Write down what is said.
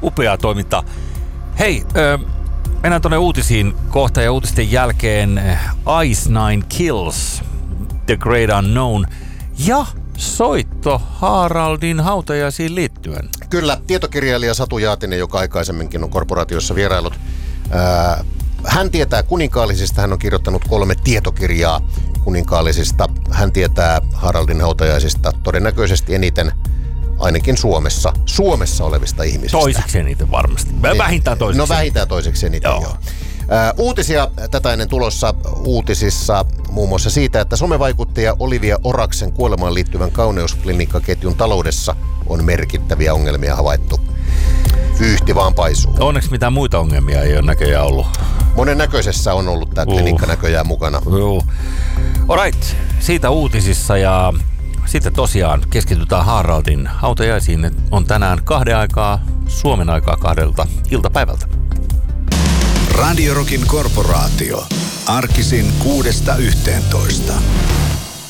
Upeaa toimintaa. Hei, mennään tuonne uutisiin kohta ja uutisten jälkeen Ice9 Kills, The Great Unknown ja soitto Haraldin hautajaisiin liittyen. Kyllä, tietokirjailija Satu Jaatinen, joka aikaisemminkin on korporaatiossa vierailut. Hän tietää kuninkaallisista, hän on kirjoittanut 3 tietokirjaa kuninkaallisista. Hän tietää Haraldin hautajaisista todennäköisesti eniten ainakin Suomessa olevista ihmisistä. Toiseksi eniten varmasti. Vähintään toiseksi. No vähintään toiseksi eniten, joo. Uutisia tätä ennen tulossa uutisissa muun muassa siitä, että somevaikuttaja Olivia Oraksen kuolemaan liittyvän kauneusklinikkaketjun taloudessa on merkittäviä ongelmia havaittu. Vyyhti vaan paisuu. Onneksi mitään muita ongelmia ei ole näköjään ollut. Monen näköisessä on ollut tämä klinikka näköjään mukana. Alright, siitä uutisissa ja sitten tosiaan keskitytään Haraldin hautajaisiin. On tänään 2 aikaa, Suomen aikaa 2 iltapäivältä. Radio Rockin korporaatio. Arkisin 6–11.